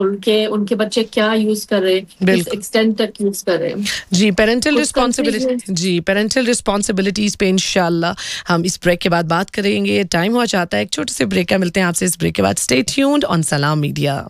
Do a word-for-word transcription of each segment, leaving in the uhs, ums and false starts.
उनके उनके बच्चे क्या यूज कर रहे हैं, इस एक्सटेंट तक यूज कर रहे हैं. जी, पेरेंटल रिस्पांसिबिलिटी जी पेरेंटल रिस्पांसिबिलिटीज पे इंशाल्लाह हम इस ब्रेक के बाद बात करेंगे. टाइम हो जाता है एक छोटे से ब्रेक का. मिलते हैं आपसे इस ब्रेक के बाद. स्टे ट्यून्ड ऑन सलाम media.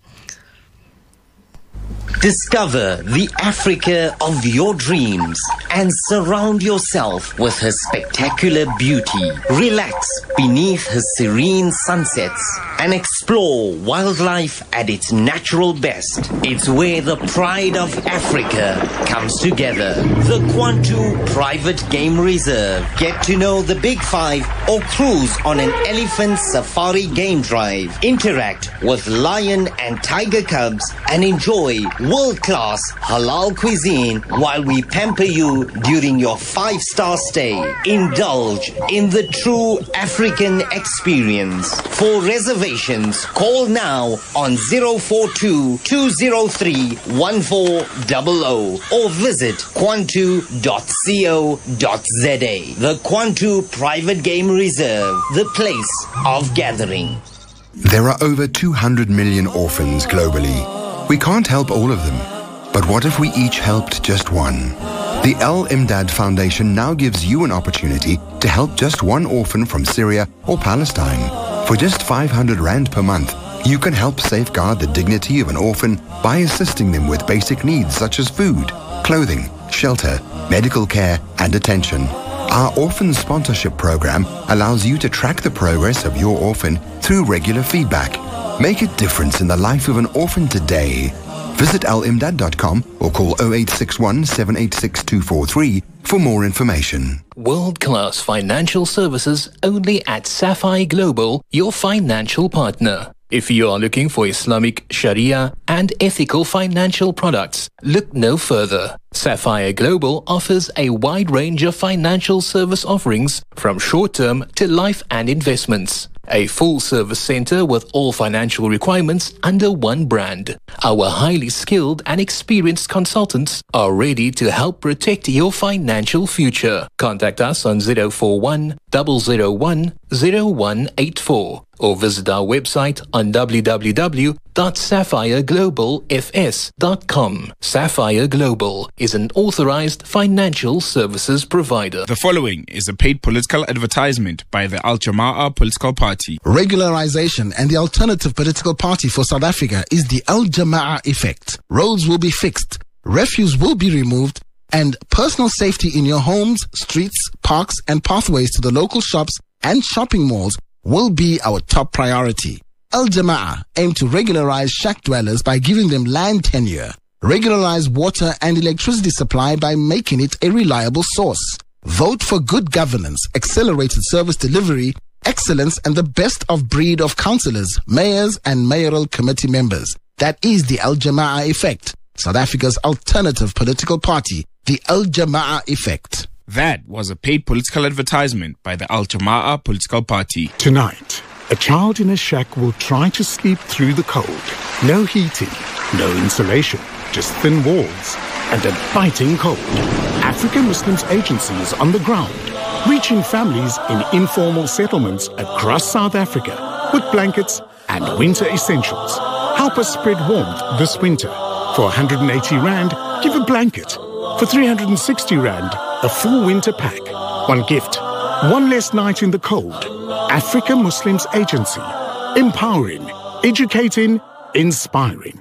Discover the Africa of your dreams and surround yourself with her spectacular beauty. Relax beneath her serene sunsets and explore wildlife at its natural best. It's where the pride of Africa comes together. The Kwantu Private Game Reserve. Get to know the Big Five or cruise on an elephant safari game drive. Interact with lion and tiger cubs and enjoy world-class halal cuisine while we pamper you during your five-star stay. Indulge in the true African experience. For reservations, call now on zero four two, two zero three, one four zero zero or visit kwantu dot co dot za. The Kwantu Private Game Reserve, the place of gathering. There are over two hundred million orphans globally. We can't help all of them, but what if we each helped just one? The Al Imdad Foundation now gives you an opportunity to help just one orphan from Syria or Palestine. For just five hundred rand per month, you can help safeguard the dignity of an orphan by assisting them with basic needs such as food, clothing, shelter, medical care, and attention. Our orphan sponsorship program allows you to track the progress of your orphan through regular feedback. Make a difference in the life of an orphan today. Visit al imdad dot com or call oh eight six one, seven eight six, two four three for more information. World-class financial services only at Sapphire Global, your financial partner. If you are looking for Islamic, Sharia and ethical financial products, look no further. Sapphire Global offers a wide range of financial service offerings from short-term to life and investments. A full-service center with all financial requirements under one brand. Our highly skilled and experienced consultants are ready to help protect your financial future. Contact us on zero four one, zero zero one, zero one eight four or visit our website on w w w dot sapphire global f s dot com. Sapphire Global is an authorized financial services provider. The following is a paid political advertisement by the Al Jama'ah political party. Regularization and the alternative political party for South Africa is the Al Jama'ah effect. Roads will be fixed, refuse will be removed, and personal safety in your homes, streets, parks, and pathways to the local shops and shopping malls will be our top priority. Al Jama'ah aim to regularize shack dwellers by giving them land tenure, regularize water and electricity supply by making it a reliable source. Vote for good governance, accelerated service delivery, excellence, and the best of breed of councillors, mayors, and mayoral committee members. That is the Al Jama'ah effect. South Africa's alternative political party, the Al Jama'ah effect. That was a paid political advertisement by the Al Jama'ah political party. Tonight, a child in a shack will try to sleep through the cold. No heating, no insulation, just thin walls and a biting cold. African Muslims Agency is on the ground, reaching families in informal settlements across South Africa with blankets and winter essentials. Help us spread warmth this winter. For one hundred eighty rand, give a blanket. For three hundred sixty rand, a full winter pack. One gift, one less night in the cold. Africa Muslims Agency. Empowering, educating, inspiring.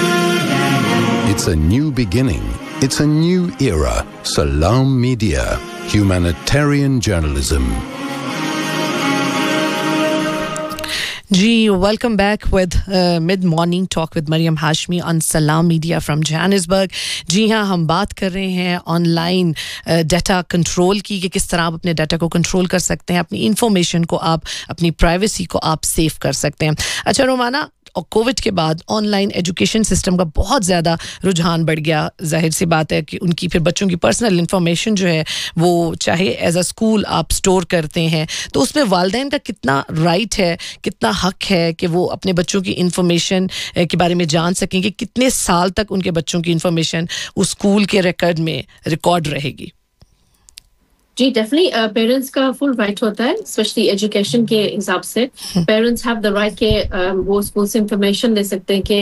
It's a new beginning. It's a new era. Salam Media. Humanitarian journalism. Ji, welcome back with uh, mid-morning talk with Mariam Hashmi on Salam Media from Johannesburg. जी हाँ, हम बात कर रहे हैं online data control की कि किस तरह आप अपने डाटा को कंट्रोल कर सकते हैं, अपनी इंफॉर्मेशन को आप, अपनी प्राइवेसी को आप सेव कर सकते हैं. अच्छा रोमाना, और कोविड के बाद ऑनलाइन एजुकेशन सिस्टम का बहुत ज़्यादा रुझान बढ़ गया. जाहिर सी बात है कि उनकी फिर बच्चों की पर्सनल इंफॉर्मेशन जो है वो चाहे एज अ स्कूल आप स्टोर करते हैं, तो उसमें वालिदैन का कितना राइट है, कितना हक है कि वो अपने बच्चों की इंफॉर्मेशन के बारे में जान सकें कि कितने साल तक उनके बच्चों की इंफॉर्मेशन उस स्कूल के रिकॉर्ड में रिकॉर्ड रहेगी. जी डेफिनेटली पेरेंट्स का फुल राइट होता है, स्पेशली एजुकेशन के हिसाब से. पेरेंट्स हैव द राइट के वो स्कूल से इंफॉर्मेशन ले सकते हैं कि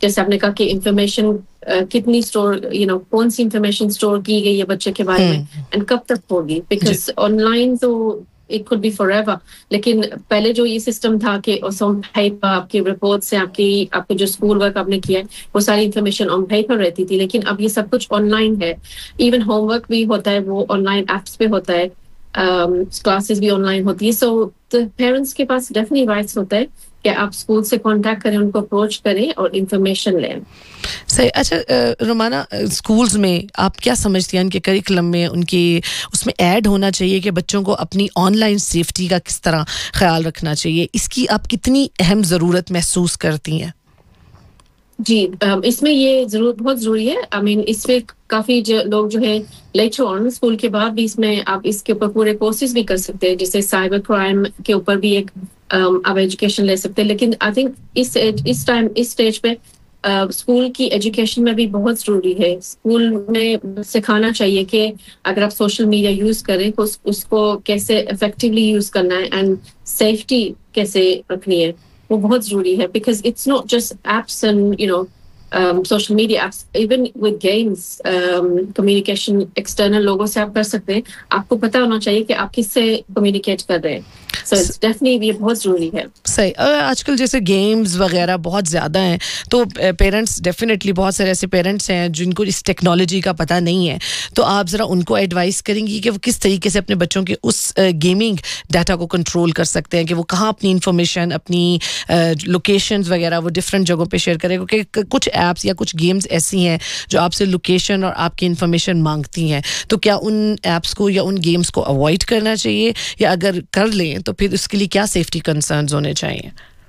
जैसे आपने कहा कि इंफॉर्मेशन कितनी स्टोर यू नो कौन सी इंफॉर्मेशन स्टोर की गई है बच्चे के बारे में एंड कब तक होगी, बिकॉज ऑनलाइन तो it could be forever. लेकिन पहले जो ये सिस्टम था कि ऑन पेपर आपकी रिपोर्ट से आपकी आपके जो स्कूल वर्क आपने किया है वो सारी इंफॉर्मेशन ऑन पेपर रहती थी, लेकिन अब ये सब कुछ ऑनलाइन है. इवन होमवर्क भी होता है वो ऑनलाइन एप्स पे होता है, क्लासेस भी ऑनलाइन होती है. सो पेरेंट्स के पास डेफिनेटली राइट्स होता है कि आप स्कूल से कांटेक्ट करें, उनको अप्रोच करें और इंफॉर्मेशन लें. सही. अच्छा रोमाना, स्कूल्स में आप क्या समझती हैं उनके करिकुलम में उनके उसमें ऐड होना चाहिए कि बच्चों को अपनी ऑनलाइन सेफ्टी का किस तरह ख्याल रखना चाहिए, इसकी आप कितनी अहम ज़रूरत महसूस करती हैं? जी, इसमें ये जरूर बहुत ज़रूरी है. आई मीन इसमें काफ़ी जो लोग जो है लेटर ऑन स्कूल के बाद भी इसमें आप इसके ऊपर पूरे कोर्सेज भी कर सकते हैं, जैसे साइबर क्राइम के ऊपर भी एक um, आप एजुकेशन ले सकते हैं. लेकिन आई थिंक इस इस टाइम इस स्टेज पे स्कूल uh, की एजुकेशन में भी बहुत ज़रूरी है. स्कूल में सिखाना चाहिए कि अगर आप सोशल मीडिया यूज़ करें तो उस, उसको कैसे इफेक्टिवली यूज़ करना है एंड सेफ्टी कैसे रखनी है, वो बहुत ज़रूरी है. Because it's not just apps and you know social media apps, even with games communication external लोगों से आप कर सकते हैं. आपको पता होना चाहिए कि आप किससे कम्युनिकेट कर रहे हैं. So it's definitely ये बहुत ज़रूरी है. सही. आजकल जैसे गेम्स वगैरह बहुत ज़्यादा हैं तो पेरेंट्स डेफिनेटली बहुत सारे ऐसे पेरेंट्स हैं जिनको इस टेक्नोलॉजी का पता नहीं है, तो आप ज़रा उनको एडवाइस करेंगी कि वो किस तरीके से अपने बच्चों के उस गेमिंग डाटा को कंट्रोल कर सकते हैं कि वो कहाँ अपनी इंफॉर्मेशन अपनी लोकेशंस वगैरह वो डिफरेंट जगहों पे शेयर करें, क्योंकि कुछ ऐप्स या कुछ गेम्स ऐसी हैं जो आपसे लोकेशन और आपकी इंफॉर्मेशन मांगती हैं. तो क्या उन ऐप्स को या उन गेम्स को अवॉइड करना चाहिए, या अगर कर लें तो फिर उसके लिए क्या सेफ्टी कंसर्न्स होने चाहिए?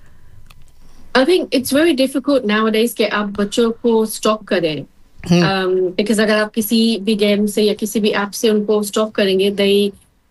I think it's very difficult nowadays कि आप बच्चों को स्टॉप करें, बिकॉज अगर आप किसी भी गेम से या किसी भी ऐप से उनको स्टॉप करेंगे, they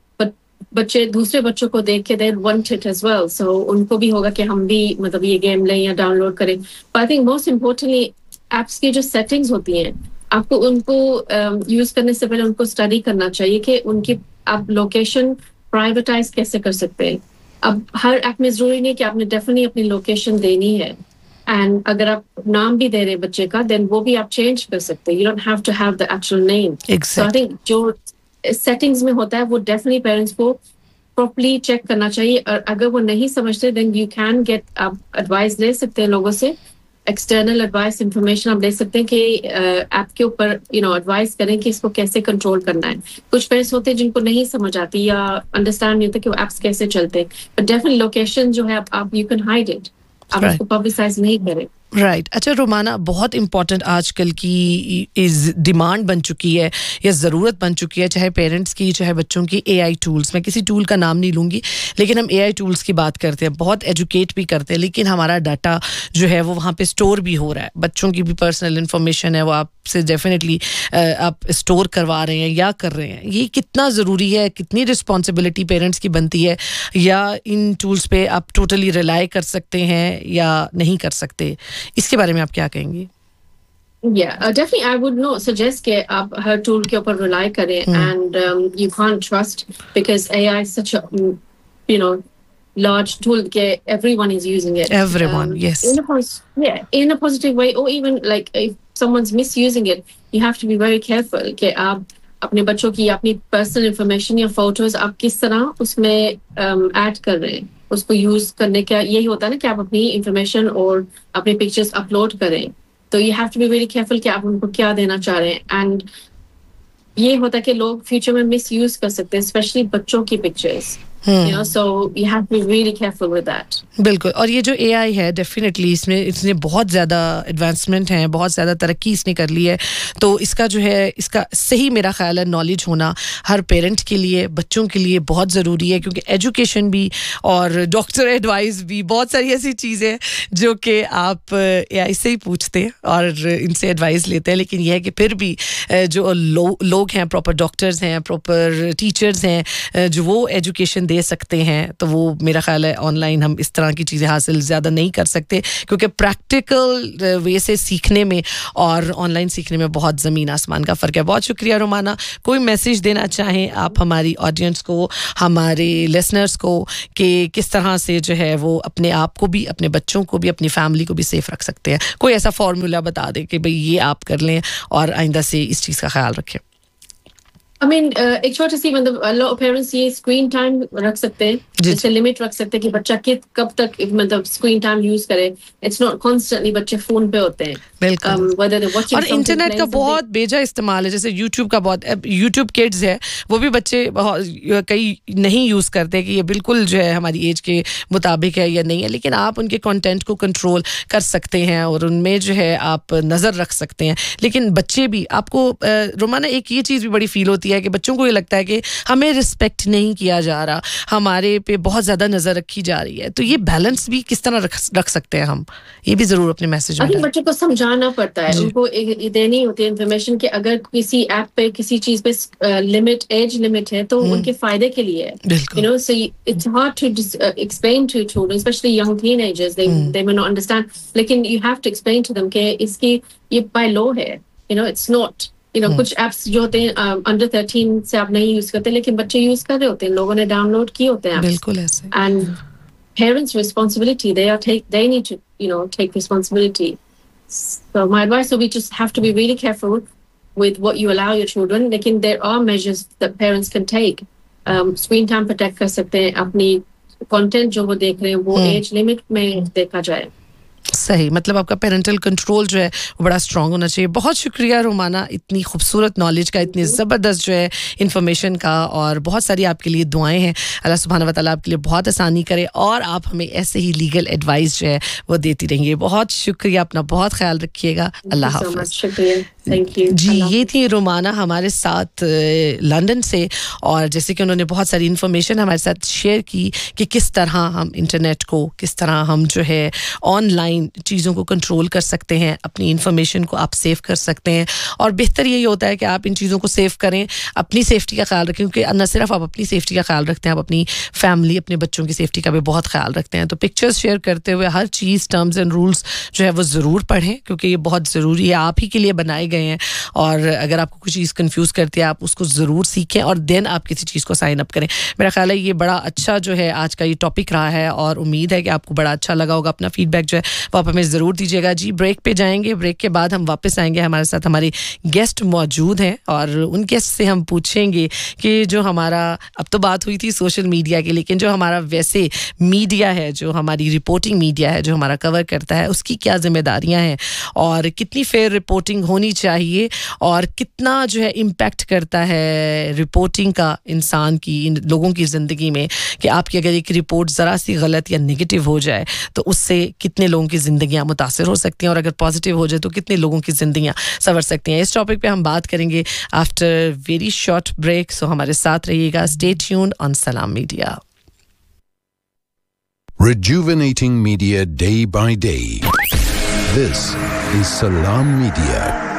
बच्चे दूसरे बच्चों को देख के they want it as well, so उनको भी होगा कि हम भी मतलब ये गेम लें या डाउनलोड करें. But I think most importantly apps की जो सेटिंग्स होती हैं आपको उनको यूज um, करने से पहले उनको स्टडी करना चाहिए कि उनकी आप लोकेशन प्राइवेटाइज कैसे कर सकते हैं. अब हर ऐप में जरूरी नहीं कि आपने डेफिनेटली अपनी लोकेशन देनी है, एंड अगर आप नाम भी दे रहे हैं बच्चे का देन वो भी आप चेंज कर सकते हैं. You don't have to have the actual name. So I think जो सेटिंग्स में होता है वो डेफिनेटली पेरेंट्स को प्रॉपर्ली चेक करना चाहिए, और अगर वो नहीं समझते देन यू कैन गेट आप एडवाइस ले सकते हैं लोगों से, एक्सटर्नल एडवाइस इंफॉर्मेशन आप ले सकते हैं कि ऐप के ऊपर यू नो एडवाइस करें कि इसको कैसे कंट्रोल करना है. कुछ पेरेंट्स होते हैं जिनको नहीं समझ आती या अंडरस्टैंड नहीं होता कि वो ऐप्स कैसे चलते हैं, बट डेफिनेटली लोकेशन जो है आप यू कैन हाइड इट, आप उसको पब्लिसाइज नहीं करें. राइट. अच्छा रोमाना, बहुत इम्पॉर्टेंट आजकल की इस डिमांड बन चुकी है या ज़रूरत बन चुकी है, चाहे पेरेंट्स की चाहे बच्चों की, एआई टूल्स. मैं किसी टूल का नाम नहीं लूँगी, लेकिन हम एआई टूल्स की बात करते हैं, बहुत एजुकेट भी करते हैं, लेकिन हमारा डाटा जो है वो वहाँ पे स्टोर भी हो रहा है. बच्चों की भी पर्सनल इन्फॉर्मेशन है वो आपसे डेफिनेटली आप स्टोर करवा रहे हैं या कर रहे हैं. ये कितना ज़रूरी है, कितनी रिस्पॉन्सिबिलिटी पेरेंट्स की बनती है, या इन टूल्स पे आप टोटली रिलाई कर सकते हैं या नहीं कर सकते, इसके बारे में आप क्या कहेंगी? Yeah, uh, definitely I would not suggest कि आप हर टूल के ऊपर rely करें, mm. and um, you can't trust because A I is such a you know large tool that everyone is using it. Everyone, um, yes. In a pos- yeah, in a positive way, or even like if someone's misusing it, you have to be very careful कि आप अपने बच्चों की अपनी personal information या photos आप किस तरह उसमें um, add कर रहे हैं. उसको यूज करने का यही होता है ना कि आप अपनी इंफॉर्मेशन और अपने पिक्चर्स अपलोड करें, तो you have to be very careful कि आप उनको क्या देना चाह रहे हैं. एंड ये होता है कि लोग फ्यूचर में मिस यूज कर सकते हैं, स्पेशली बच्चों की pictures. You know, so you have to be really careful with that. बिल्कुल. और ये जो एआई है डेफिनेटली इसमें इसने बहुत ज़्यादा एडवांसमेंट है, बहुत ज़्यादा तरक्की इसने कर ली है, तो इसका जो है इसका सही मेरा ख्याल है नॉलेज होना हर पेरेंट के लिए, बच्चों के लिए बहुत ज़रूरी है, क्योंकि एजुकेशन भी और डॉक्टर एडवाइस भी बहुत सारी ऐसी चीज़ें जो कि आप एआई से ही पूछते हैं और इनसे एडवाइस लेते हैं, लेकिन यह है कि फिर भी जो लो, लोग हैं, प्रॉपर डॉक्टर्स हैं, प्रॉपर टीचर्स हैं, जो वो एजुकेशन دے سکتے ہیں تو وہ میرا خیال ہے آن لائن ہم اس طرح کی چیزیں حاصل زیادہ نہیں کر سکتے, کیونکہ پریکٹیکل وے سے سیکھنے میں اور آن لائن سیکھنے میں بہت زمین آسمان کا فرق ہے. بہت شکریہ رومانہ. کوئی میسیج دینا چاہیں آپ ہماری آڈینس کو, ہمارے لسنرز کو, کہ کس طرح سے جو ہے وہ اپنے آپ کو بھی, اپنے بچوں کو بھی, اپنی فیملی کو بھی سیف رکھ سکتے ہیں؟ کوئی ایسا فارمولا بتا دیں کہ بھئی یہ آپ کر لیں اور آئندہ سے اس چیز کا خیال رکھیں. I mean, ایک چھوٹی سی مطلب اللہ پیرنٹس یہ اسکرین ٹائم رکھ سکتے ہیں, جیسے لمٹ رکھ سکتے ہیں کہ بچہ کب تک مطلب اسکرین ٹائم یوز کرے. اٹس ناٹ کانسٹنٹلی بچے فون پہ ہوتے ہیں. بالکل. اور انٹرنیٹ کا بہت بیجا استعمال ہے, جیسے یوٹیوب کا بہت, یوٹیوب کڈز ہے وہ بھی بچے کئی نہیں یوز کرتے کہ یہ بالکل جو ہے ہماری ایج کے مطابق ہے یا نہیں ہے, لیکن آپ ان کے کنٹینٹ کو کنٹرول کر سکتے ہیں اور ان میں جو ہے آپ نظر رکھ سکتے ہیں. لیکن بچے بھی آپ کو رومانہ ایک یہ چیز بھی بڑی فیل ہوتی ہے کہ بچوں کو یہ لگتا ہے کہ ہمیں رسپیکٹ نہیں کیا جا رہا, ہمارے پہ بہت زیادہ نظر رکھی جا رہی ہے. تو یہ بیلنس بھی کس طرح رکھ سکتے ہیں ہم, یہ بھی ضرور اپنے میسج میں ڈالیں. بچوں کو سمجھانا پڑتا ہے, ان کو دینی ہوتی ہے انفارمیشن کہ اگر کسی ایپ پہ کسی چیز پہ لمٹ, ایج لمٹ ہے تو ان کے فائدے کے لیے ہے. You know so it's hard to explain to children especially young ten agers, they they may not understand, لیکن you have to explain to them کہ اس کی یہ بائی لا ہے. You know it's not, you know کچھ apps جو ہوتے ہیں under thirteen سے آپ نہیں یوز کرتے, لیکن بچے یوز کر رہے ہوتے ہیں, لوگوں نے ڈاؤن لوڈ کیے ہوتے ہیں. بالکل ایسے. And parents' responsibility, they are take they need to, you know, take responsibility. So my advice would be just have to be really careful with what you allow your children. Lekin there are measures that parents can take. Um, screen time protect kar sakte hain, apni content jo wo dekh rahe hain wo age limit mein dekha jaye. صحیح, مطلب آپ کا parental control جو ہے وہ بڑا strong ہونا چاہیے. بہت شکریہ رومانہ اتنی خوبصورت نالج کا, اتنی زبردست جو ہے انفارمیشن کا, اور بہت ساری آپ کے لیے دعائیں ہیں. اللہ سبحانہ و تعالیٰ آپ کے لیے بہت آسانی کرے اور آپ ہمیں ایسے ہی لیگل ایڈوائس جو ہے وہ دیتی رہیں. بہت شکریہ, اپنا بہت خیال رکھیے گا. اللہ حافظ. شکریہ. جی, یہ تھی رومانہ ہمارے ساتھ لندن سے, اور جیسے کہ انہوں نے بہت ساری انفارمیشن ہمارے ساتھ شیئر کی کہ کس طرح ہم انٹرنیٹ کو, کس طرح ہم جو ہے آن لائن چیزوں کو کنٹرول کر سکتے ہیں, اپنی انفارمیشن کو آپ سیو کر سکتے ہیں. اور بہتر یہی ہوتا ہے کہ آپ ان چیزوں کو سیو کریں, اپنی سیفٹی کا خیال رکھیں, کیونکہ نہ صرف آپ اپنی سیفٹی کا خیال رکھتے ہیں, آپ اپنی فیملی, اپنے بچوں کی سیفٹی کا بھی بہت خیال رکھتے ہیں. تو پکچرز شیئر کرتے ہوئے ہر چیز, ٹرمز اینڈ رولز جو ہے وہ ضرور پڑھیں, کیونکہ یہ بہت ضروری ہے, آپ ہی کے لیے بنائے گئے ہیں. اور اگر آپ کو کوئی چیز کنفیوز کرتی ہے آپ اس کو ضرور سیکھیں اور دین آپ کسی چیز کو سائن اپ کریں. میرا خیال ہے یہ بڑا اچھا جو ہے آج کا یہ ٹاپک رہا ہے, اور امید ہے کہ آپ کو بڑا اچھا لگا ہوگا. اپنا فیڈ بیک جو ہے وہ آپ ہمیں ضرور دیجیے گا. جی, بریک پہ جائیں گے, بریک کے بعد ہم واپس آئیں گے. ہمارے ساتھ ہمارے گیسٹ موجود ہیں, اور ان گیسٹ سے ہم پوچھیں گے کہ جو ہمارا, اب تو بات ہوئی تھی سوشل میڈیا کی, لیکن جو ہمارا ویسے میڈیا ہے, جو ہماری رپورٹنگ میڈیا ہے, جو ہمارا کور کرتا ہے, اس کی کیا ذمہ داریاں ہیں, اور کتنی فیئر رپورٹنگ ہونی چاہیے, اور کتنا جو ہے امپیکٹ کرتا ہے رپورٹنگ کا انسان کی, ان لوگوں کی زندگی میں, کہ آپ کی اگر ایک رپورٹ ذرا سی غلط یا نگیٹو ہو جائے تو اس سے کتنے لوگوں کی زندگیاں متاثر ہو سکتی ہیں, اور اگر پازیٹیو ہو جائے تو کتنے لوگوں کی زندگیاں سنور سکتی ہیں. اس ٹاپک پہ ہم بات کریں گے آفٹر ویری شارٹ بریک. سو ہمارے ساتھ رہیے گا. اسٹے ٹیونڈ آن سلام media. Rejuvenating media day by day. This is Salam Media.